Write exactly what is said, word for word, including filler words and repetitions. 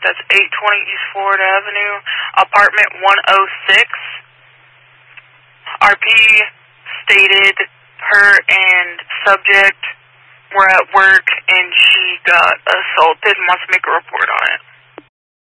That's eight twenty East Florida Avenue, apartment one oh six. R P stated her and subject were at work and she got assaulted and wants to make a report on it.